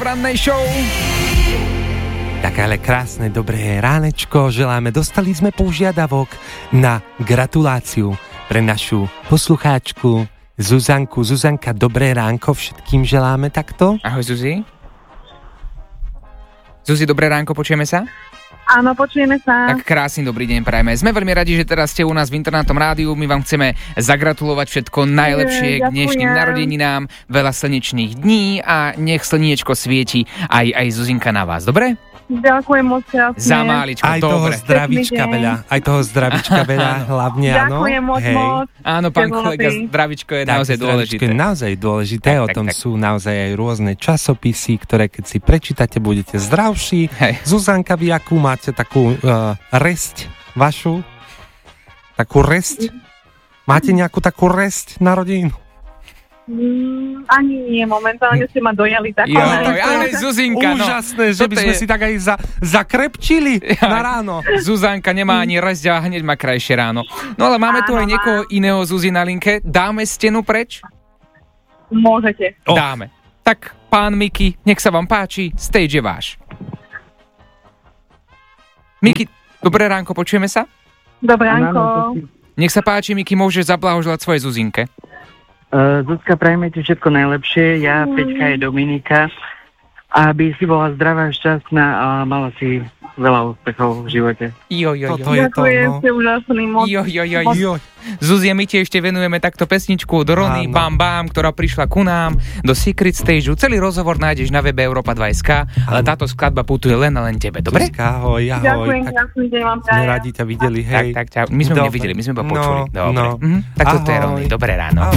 rannej show. Tak ale krásne, dobré ránečko želáme. Dostali sme požiadavok na gratuláciu pre našu poslucháčku Zuzanku. Zuzanka, dobré ránko všetkým želáme takto. Ahoj Zuzi. Zuzi, dobré ránko, počujeme sa? Áno, počujeme sa. Tak krásny dobrý deň prajeme. Sme veľmi radi, že teraz ste u nás v Internátom rádiu. My vám chceme zagratulovať všetko najlepšie k dnešným narodeninám, veľa slnečných dní a nech slniečko svieti aj Zuzinka na vás. Dobre? Ďakujem moc krásne. Za máličko, aj dobre. Aj toho zdravička veľa, hlavne áno. Ďakujem moc. Áno, pán kolega, zdravičko je naozaj dôležité. Je naozaj dôležité, o tom sú naozaj aj rôzne časopisy, ktoré keď si prečítate, budete zdravší. Zuzanka, vy akú máte takú resť vašu? Takú resť? Máte nejakú takú resť narodín? Ani nie, momentálne ste ma dojali tak. Ale Zuzinka, úžasné, že by sme si tak aj zakrepčili na ráno. Zuzanka nemá ani resť a hneď má krajšie ráno. No ale máme tu aj niekoho iného Zuzi na linke. Dáme stenu preč? Môžete. Dáme. Tak, pán Miki, nech sa vám páči, stage je váš. Miki, dobré ránko, počujeme sa? Dobré ránko. Nech sa páči, Miki, môžeš zablahoželať svojej Zuzinke. Zuzka, prajme ti všetko najlepšie, ja, Peťka je Dominika, aby si bola zdravá, šťastná a mala si veľa úspechov v živote. Toto je to, no. Ste úžasný moc. Zuzie, my ti ešte venujeme takto pesničku od Rony Bam Bam, ktorá prišla ku nám do Secret Stage. Celý rozhovor nájdeš na webe Europa2.sk, ale táto skladba putuje len a len tebe, dobre? Zuzka, ahoj. Ďakujem, krásny deň vám prajem. Sme radi ťa videli, hej. Tak, my sme ho nevideli, my sme ho počuli. Dobre. Tak toto je Rony, dobré ráno.